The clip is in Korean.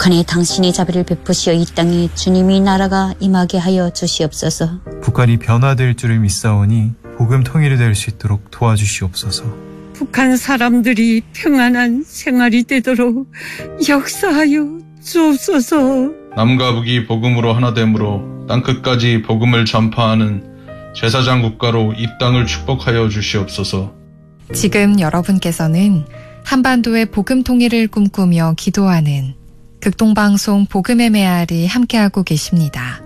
북한에 당신의 자비를 베푸시어 이 땅에 주님의 나라가 임하게 하여 주시옵소서. 북한이 변화될 줄을 믿사오니 복음 통일이 될 수 있도록 도와주시옵소서. 북한 사람들이 평안한 생활이 되도록 역사하여 주옵소서. 남과 북이 복음으로 하나됨으로 땅끝까지 복음을 전파하는 제사장 국가로 이 땅을 축복하여 주시옵소서. 지금 여러분께서는 한반도의 복음 통일을 꿈꾸며 기도하는 극동방송 복음의 메아리 함께하고 계십니다.